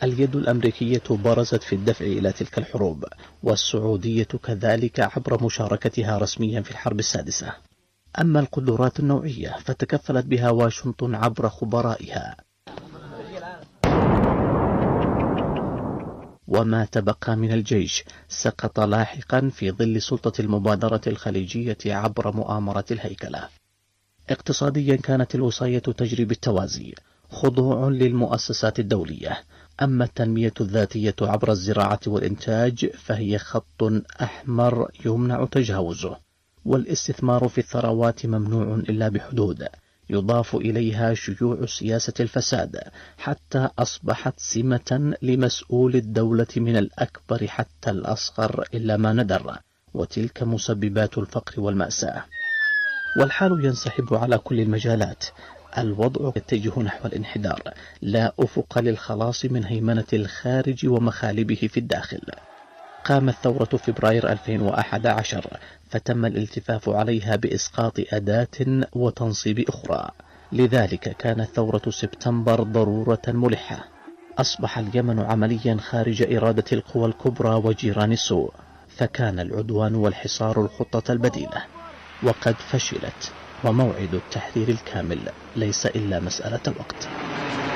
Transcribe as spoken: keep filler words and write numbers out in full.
اليد الأمريكية برزت في الدفع إلى تلك الحروب، والسعودية كذلك عبر مشاركتها رسميا في الحرب السادسة. أما القدرات النوعية فتكفلت بها واشنطن عبر خبرائها، وما تبقى من الجيش سقط لاحقا في ظل سلطة المبادرة الخليجية عبر مؤامرة الهيكلة. اقتصاديا كانت الوصاية تجري بالتوازي، خضوع للمؤسسات الدولية. أما التنمية الذاتية عبر الزراعة والإنتاج فهي خط أحمر يمنع تجاوزه، والاستثمار في الثروات ممنوع إلا بحدود، يضاف إليها شيوع سياسة الفساد حتى أصبحت سمة لمسؤول الدولة من الأكبر حتى الأصغر إلا ما ندر، وتلك مسببات الفقر والمأساة. والحال ينسحب على كل المجالات، الوضع يتجه نحو الانحدار، لا أفق للخلاص من هيمنة الخارج ومخالبه في الداخل. قامت ثورة فبراير ألفين وأحد عشر فتم الالتفاف عليها بإسقاط أداة وتنصيب أخرى، لذلك كانت ثورة سبتمبر ضرورة ملحة. أصبح اليمن عمليا خارج إرادة القوى الكبرى وجيران السوء، فكان العدوان والحصار الخطة البديلة، وقد فشلت، وموعد التحرير الكامل ليس إلا مسألة وقت.